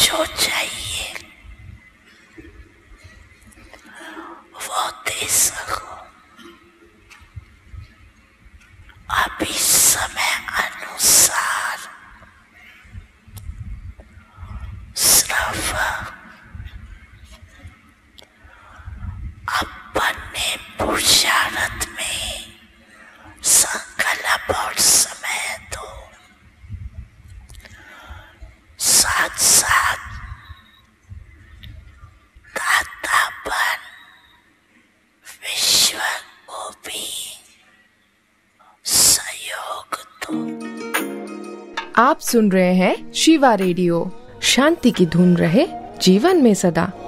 जो चाहिए वो दे सको। अभी समय अनुसार सिर्फ अपने पुरुषार्थ में संकल्प और समय दो, साथ साथ दातापन विश्व को भी सहयोग दो। आप सुन रहे हैं शिवा रेडियो। शांति की धुन रहे जीवन में सदा।